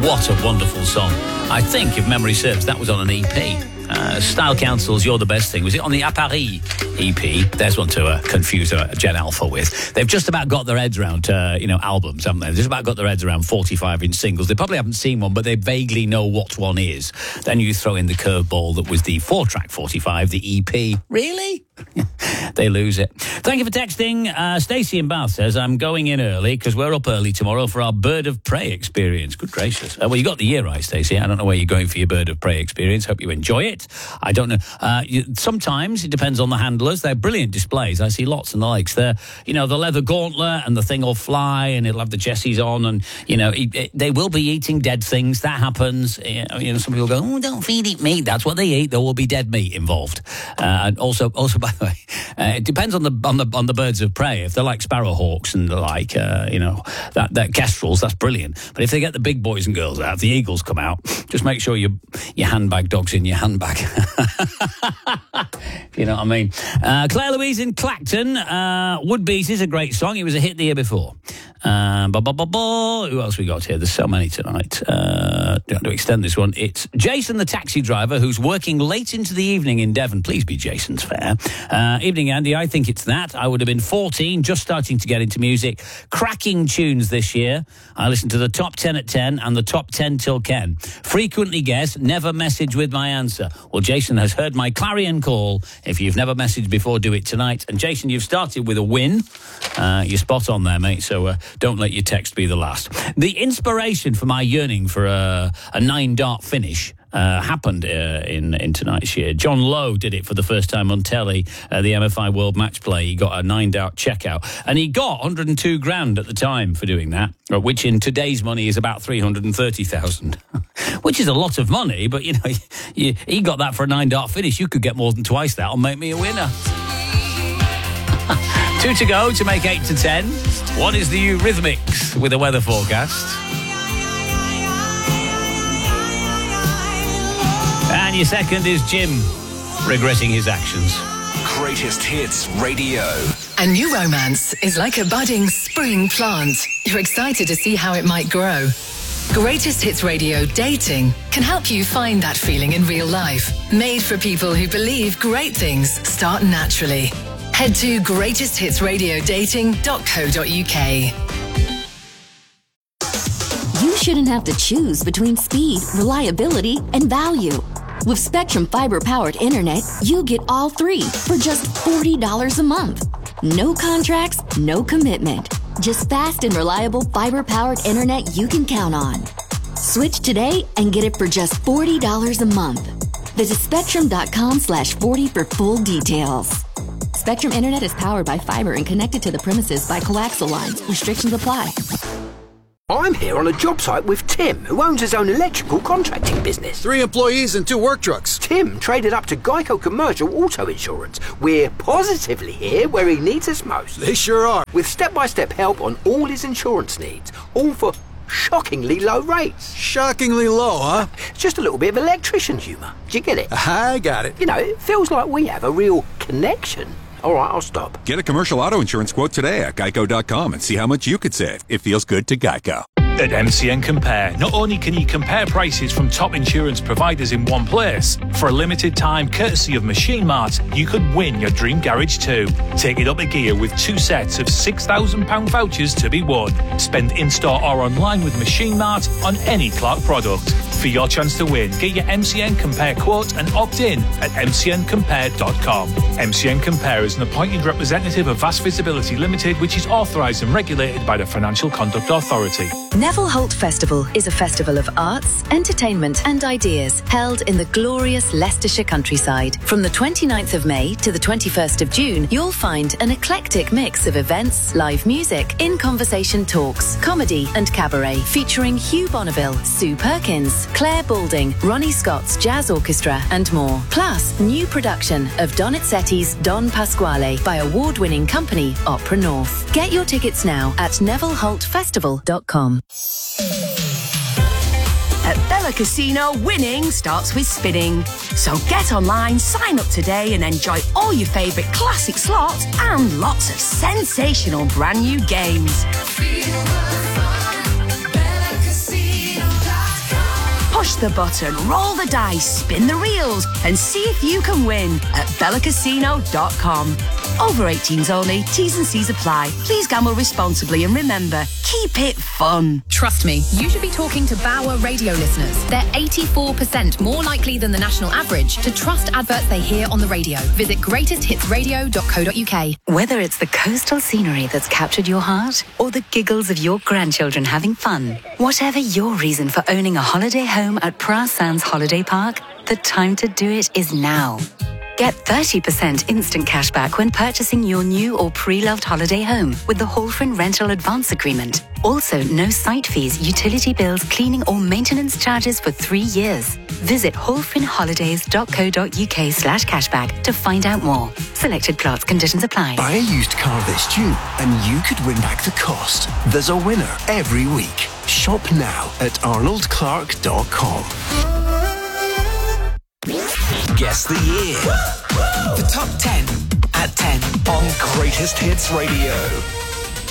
What a wonderful song. I think, if memory serves, that was on an EP. Style Council's You're the Best Thing. Was it on the Apparis EP? There's one to confuse Gen Alpha with. They've just about got their heads around, albums, haven't they? They've just about got their heads around 45-inch singles. They probably haven't seen one, but they vaguely know what one is. Then you throw in the curveball that was the 4-track 45, the EP. Really? They lose it. Thank you for texting. Stacey in Bath says, I'm going in early because we're up early tomorrow for our Bird of Prey experience. Good gracious. Well, you got the year right, Stacey. I don't know where you're going for your Bird of Prey experience. Hope you enjoy it. I don't know. Sometimes it depends on the handlers. They're brilliant displays. I see lots and the likes. They're, the leather gauntlet and the thing will fly and it'll have the Jessies on and, they will be eating dead things. That happens. Some people go, oh, don't feed it meat. That's what they eat. There will be dead meat involved. And also, by the way, it depends on the birds of prey. If they're like sparrowhawks and the like, that kestrels, that's brilliant. But if they get the big boys and girls out, the eagles come out, just make sure your handbag dog's in your handbag. If you know what I mean. Claire Louise in Clacton. Woodbeat is a great song. It was a hit the year before. Who else we got here? There's so many tonight. Don't have to extend this one. It's Jason the taxi driver who's working late into the evening in Devon. Please be Jason's fare. Evening, Andy. I think it's that. I would have been 14, just starting to get into music. Cracking tunes this year. I listened to the top 10 at 10 and the top 10 till Ken. Frequently guess, never message with my answer. Well, Jason has heard my clarion call. If you've never messaged before, do it tonight. And Jason, you've started with a win. You're spot on there, mate. So don't let your text be the last. The inspiration for my yearning for a 9-dart finish happened in tonight's year. John Lowe did it for the first time on telly, the MFI World Match Play. He got a 9-dart checkout, and he got 102 grand at the time for doing that, which in today's money is about 330,000, which is a lot of money. But he got that for a 9-dart finish. You could get more than twice that on Make Me a Winner. 2 to go to make 8 to 10. One is the Eurythmics with a weather forecast. And your second is Jim regretting his actions. Greatest Hits Radio. A new romance is like a budding spring plant. You're excited to see how it might grow. Greatest Hits Radio Dating can help you find that feeling in real life. Made for people who believe great things start naturally. Head to greatesthitsradiodating.co.uk. You shouldn't have to choose between speed, reliability, and value. With Spectrum Fiber-powered internet, you get all three for just $40 a month. No contracts, no commitment. Just fast and reliable fiber-powered internet you can count on. Switch today and get it for just $40 a month. Visit spectrum.com/40 for full details. Spectrum Internet is powered by fiber and connected to the premises by coaxial lines. Restrictions apply. I'm here on a job site with Tim, who owns his own electrical contracting business. 3 employees and 2 work trucks. Tim traded up to Geico Commercial Auto Insurance. We're positively here where he needs us most. They sure are. With step-by-step help on all his insurance needs, all for shockingly low rates. Shockingly low, huh? It's just a little bit of electrician humour. Do you get it? I got it. It feels like we have a real connection. All right, I'll stop. Get a commercial auto insurance quote today at geico.com and see how much you could save. It feels good to Geico. At MCN Compare, not only can you compare prices from top insurance providers in one place, for a limited time, courtesy of Machine Mart, you could win your dream garage too. Take it up a gear with 2 sets of £6,000 vouchers to be won. Spend in-store or online with Machine Mart on any Clark product. For your chance to win, get your MCN Compare quote and opt in at mcncompare.com. MCN Compare is an appointed representative of Vast Visibility Limited, which is authorised and regulated by the Financial Conduct Authority. Neville Holt Festival is a festival of arts, entertainment and ideas held in the glorious Leicestershire countryside. From the 29th of May to the 21st of June, you'll find an eclectic mix of events, live music, in-conversation talks, comedy and cabaret, featuring Hugh Bonneville, Sue Perkins, Claire Balding, Ronnie Scott's Jazz Orchestra and more. Plus, new production of Donizetti's Don Pasquale by award-winning company Opera North. Get your tickets now at NevilleHoltFestival.com. At Bella Casino, winning starts with spinning. So get online, sign up today and enjoy all your favourite classic slots and lots of sensational brand new games. Push the button, roll the dice, spin the reels, and see if you can win at BellaCasino.com. Over 18s only, T's and C's apply. Please gamble responsibly and remember, keep it fun. Trust me, you should be talking to Bauer radio listeners. They're 84% more likely than the national average to trust adverts they hear on the radio. Visit greatesthitsradio.co.uk. Whether it's the coastal scenery that's captured your heart or the giggles of your grandchildren having fun, whatever your reason for owning a holiday home at Pras Sands Holiday Park, the time to do it is now. Get 30% instant cash back when purchasing your new or pre-loved holiday home with the Holfrin Rental Advance Agreement. Also, no site fees, utility bills, cleaning or maintenance charges for 3 years. Visit holfrinholidays.co.uk/cashback to find out more. Selected plots, conditions apply. Buy a used car this June and you could win back the cost. There's a winner every week. Shop now at arnoldclark.com. Guess the year. The top 10 at 10 on Greatest Hits Radio.